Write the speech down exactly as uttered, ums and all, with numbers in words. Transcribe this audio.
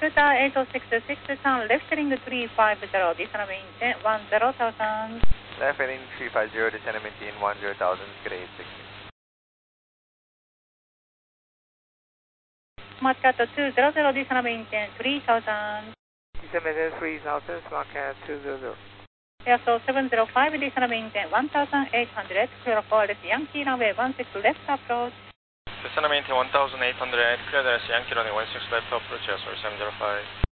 Scooter eight oh six six, turn left heading three five zero, descend maintain one zero thousand. Left heading three five zero, descend maintain one zero thousand, good eight six. Smart Cat two zero zero, descend maintain three thousand. Descend maintain three thousand, Smart Cat two zero zero. Air Soul seven zero five, descend maintain one thousand eight hundred, clear for Yankee runway one six left approach. Descend maintain one thousand eight hundred, clear the Yankee runway one six left approach, Air Soul seven zero five.